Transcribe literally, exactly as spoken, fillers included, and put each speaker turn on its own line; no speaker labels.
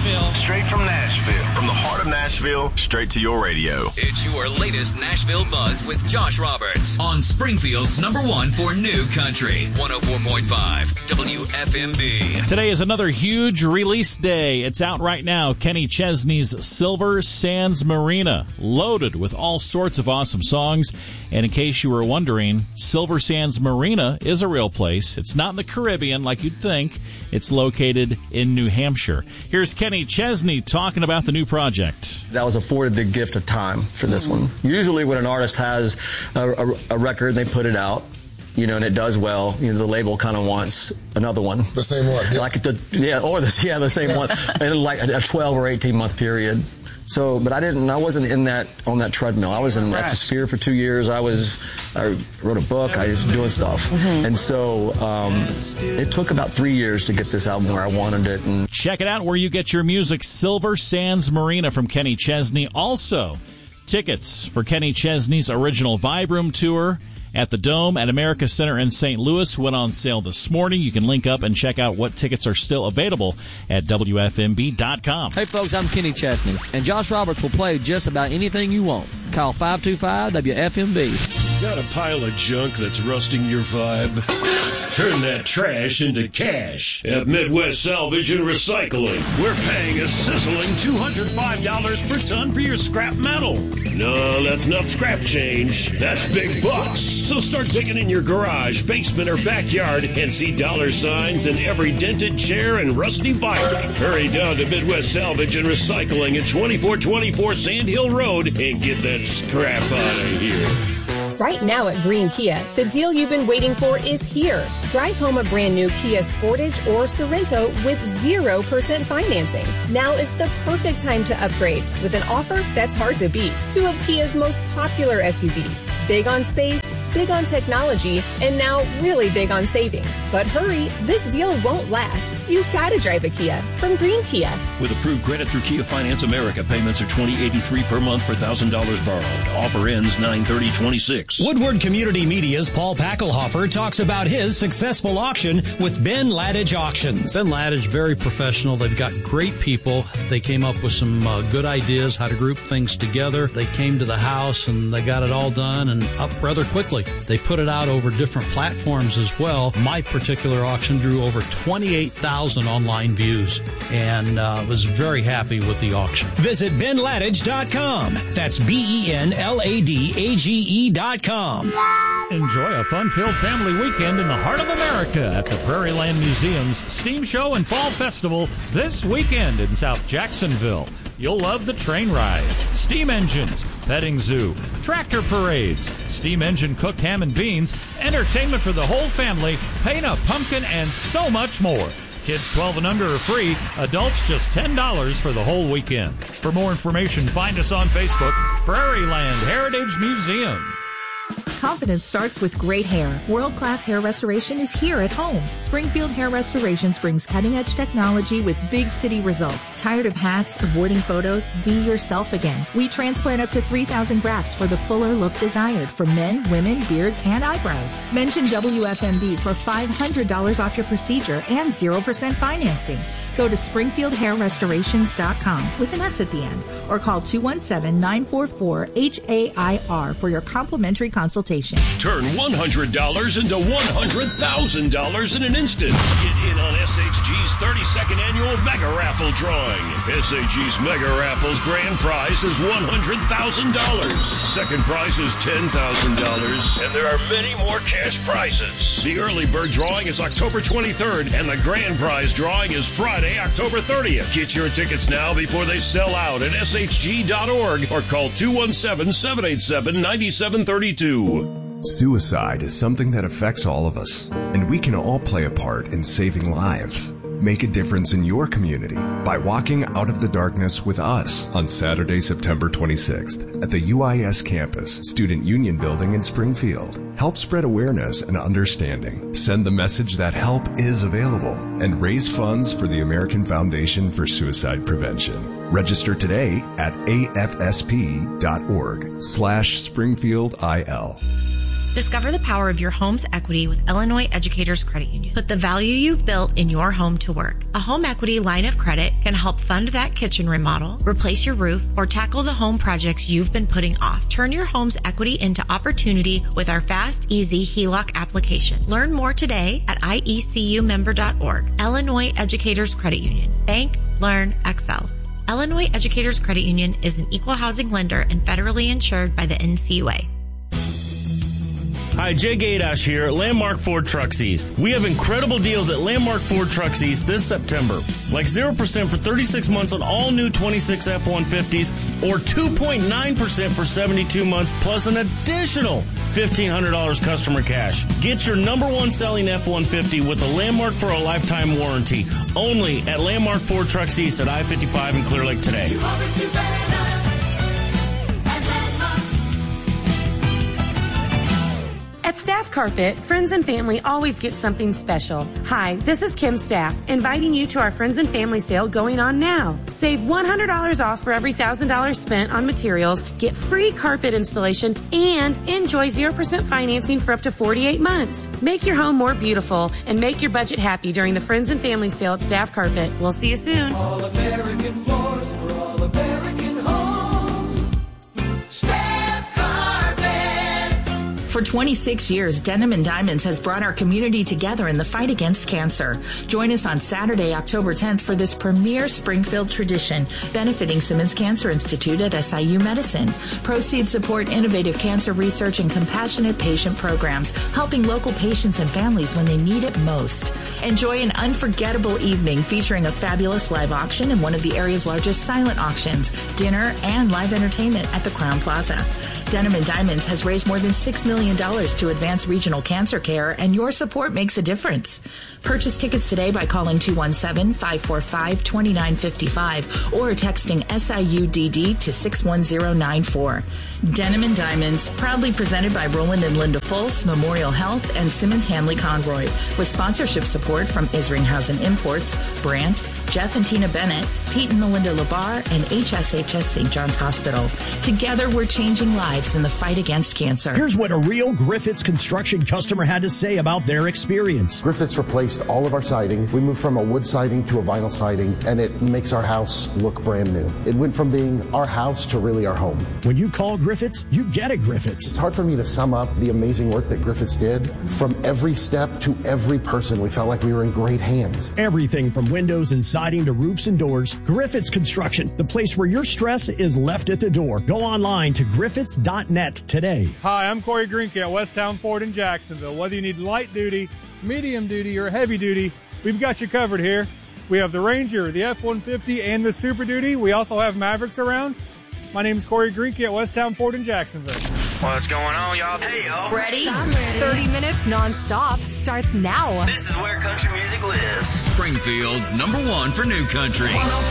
Nashville.
Straight from Nashville. From the heart of Nashville, straight to your radio.
It's your latest Nashville buzz with Josh Roberts on Springfield's number one for new country. one oh four point five W F M B.
Today is another huge release day. It's out right now. Kenny Chesney's Silver Sands Marina, loaded with all sorts of awesome songs. And in case you were wondering, Silver Sands Marina is a real place. It's not in the Caribbean like you'd think. It's located in New Hampshire. Here's Kenny Chesney talking about the new project.
I was afforded the gift of time for this one. Usually when an artist has a, a, a record, they put it out, you know, and it does well, you know, the label kind of wants another one.
The same one. Yeah.
Like the, yeah, or the, yeah, the same one. In like a twelve or eighteen month period. So, but I didn't, I wasn't in that, on that treadmill. I was in Exosphere for two years. I was, I wrote a book. I was doing stuff. Mm-hmm. And so, um, it took about three years to get this album where I wanted it. And
check it out where you get your music. Silver Sands Marina from Kenny Chesney. Also, tickets for Kenny Chesney's original Vibe Room tour at the Dome at America Center in Saint Louis went on sale this morning. You can link up and check out what tickets are still available at W F M B dot com.
Hey, folks, I'm Kenny Chesney, and Josh Roberts will play just about anything you want. Call five two five W F M B.
Got a pile of junk that's rusting your vibe? Turn that trash into cash at Midwest Salvage and Recycling. We're paying a sizzling two hundred five dollars per ton for your scrap metal. No, that's not scrap change. That's big bucks. So start digging in your garage, basement, or backyard and see dollar signs in every dented chair and rusty bike. Hurry down to Midwest Salvage and Recycling at twenty-four twenty-four Sand Hill Road and get that scrap out of here.
Right now at Green Kia, the deal you've been waiting for is here. Drive home a brand new Kia Sportage or Sorento with zero percent financing. Now is the perfect time to upgrade with an offer that's hard to beat. Two of Kia's most popular S U Vs. Big on space, big on technology, and now really big on savings. But hurry, this deal won't last. You've got to drive a Kia from Green Kia.
With approved credit through Kia Finance America, payments are twenty eighty-three per month per one thousand dollars borrowed. Offer ends nine thirty twenty-six.
Woodward Community Media's Paul Packelhofer talks about his successful auction with Ben Ladage Auctions.
Ben Ladage, very professional. They've got great people. They came up with some uh, good ideas how to group things together. They came to the house and they got it all done and up rather quickly. They put it out over different platforms as well. My particular auction drew over twenty-eight thousand online views and uh, was very happy with the auction.
Visit Ben Ladage dot com. That's B E N L A D A G E dot com.
Enjoy a fun-filled family weekend in the heart of America at the Prairie Land Museum's Steam Show and Fall Festival this weekend in South Jacksonville. You'll love the train rides, steam engines, petting zoo, tractor parades, steam engine cooked ham and beans, entertainment for the whole family, paint a pumpkin, and so much more. Kids twelve and under are free, adults just ten dollars for the whole weekend. For more information, find us on Facebook, Prairie Land Heritage Museum.
Confidence starts with great hair. World-class hair restoration is here at home. Springfield Hair Restorations brings cutting-edge technology with big city results. Tired of hats, avoiding photos? Be yourself again. We transplant up to three thousand grafts for the fuller look desired for men, women, beards, and eyebrows. Mention W F M B for five hundred dollars off your procedure and zero percent financing. Go to Springfield Hair Restorations dot com with an S at the end or call two one seven, nine four four, H A I R for your complimentary consultation.
Turn one hundred dollars into one hundred thousand dollars in an instant. Get in on S H G's thirty-second annual Mega Raffle drawing. S H G's Mega Raffle's grand prize is one hundred thousand dollars. Second prize is ten thousand dollars. And there are many more cash prizes. The early bird drawing is October twenty-third, and the grand prize drawing is Friday, October thirtieth. Get your tickets now before they sell out at S H G dot org or call two one seven, seven eight seven, nine seven three two.
Suicide is something that affects all of us, and we can all play a part in saving lives. Make a difference in your community by walking out of the darkness with us on Saturday, September twenty-sixth at the U I S campus, Student Union Building in Springfield. Help spread awareness and understanding. Send the message that help is available and raise funds for the American Foundation for Suicide Prevention. Register today at A F S P dot org slash Springfield I L.
Discover the power of your home's equity with Illinois Educators Credit Union. Put the value you've built in your home to work. A home equity line of credit can help fund that kitchen remodel, replace your roof, or tackle the home projects you've been putting off. Turn your home's equity into opportunity with our fast, easy H E L O C application. Learn more today at I E C U member dot org. Illinois Educators Credit Union. Bank, learn, excel. Illinois Educators Credit Union is an equal housing lender and federally insured by the N C U A.
Hi, Jay Gadash here at Landmark Ford Trucks East. We have incredible deals at Landmark Ford Trucks East this September. Like zero percent for thirty-six months on all new twenty-six F one fifties or two point nine percent for seventy-two months plus an additional fifteen hundred dollars customer cash. Get your number one selling F one fifty with a Landmark for a lifetime warranty. Only at Landmark Ford Trucks East at I fifty-five in Clear Lake today.
At Staff Carpet, friends and family always get something special. Hi, this is Kim Staff, inviting you to our Friends and Family sale going on now. Save one hundred dollars off for every one thousand dollars spent on materials, get free carpet installation, and enjoy zero percent financing for up to forty-eight months. Make your home more beautiful and make your budget happy during the Friends and Family sale at Staff Carpet. We'll see you soon.
All American floors for all American homes. Staff
For twenty-six years, Denim and Diamonds has brought our community together in the fight against cancer. Join us on Saturday, October tenth for this premier Springfield tradition, benefiting Simmons Cancer Institute at S I U Medicine. Proceeds support innovative cancer research and compassionate patient programs, helping local patients and families when they need it most. Enjoy an unforgettable evening featuring a fabulous live auction and one of the area's largest silent auctions, dinner, and live entertainment at the Crowne Plaza. Denim and Diamonds has raised more than six million dollars to advance regional cancer care, and your support makes a difference. Purchase tickets today by calling two one seven, five four five, two nine five five or texting S I U D D to six one zero nine four. Denim and Diamonds, proudly presented by Roland and Linda Fultz, Memorial Health, and Simmons Hanley Conroy, with sponsorship support from Isringhausen Imports, Brandt, Jeff and Tina Bennett, Pete and Melinda Labar, and H S H S Saint John's Hospital. Together, we're changing lives in the fight against cancer.
Here's what a real Griffiths construction customer had to say about their experience.
Griffiths replaced all of our siding. We moved from a wood siding to a vinyl siding, and it makes our house look brand new. It went from being our house to really our home.
When you call Griffiths, you get a Griffiths.
It's hard for me to sum up the amazing work that Griffiths did. From every step to every person, we felt like we were in great hands.
Everything from windows and siding to roofs and doors. Griffiths Construction, the place where your stress is left at the door. Go online to griffiths dot net today.
Hi, I'm Corey Greenke at Westtown Ford in Jacksonville. Whether you need light duty, medium duty, or heavy duty, we've got you covered here. We have the Ranger, the F one fifty, and the Super Duty. We also have Mavericks around. My name is Corey Greenke at Westtown Ford in Jacksonville.
What's going on, y'all? Hey, y'all.
Ready? I'm ready. thirty minutes non-stop starts now.
This is where country music lives.
Springfield's number one for new country.